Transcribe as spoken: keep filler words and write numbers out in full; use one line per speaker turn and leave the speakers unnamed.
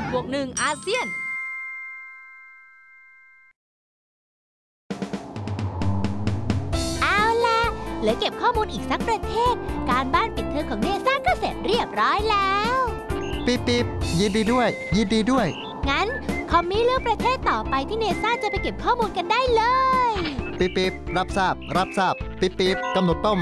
บวกหนึ่งอาเซียน
เอาล่ะเหลือเก็บข้อมูลอีกสักประเทศการบ้านปิดเทอมของเนซ่าก็เสร็จเรียบร้อยแล้ว
ปิ๊บปิ๊บยินดีด้วยยินดีด้วย
งั้นคอมมี่เลือกประเทศต่อไปที่เนซ่าจะไปเก็บข้อมูลกันได้เลย
ปิ๊บปิ๊บรับทราบรับทราบปิ๊บปิ๊บกำหนดเป้าหมาย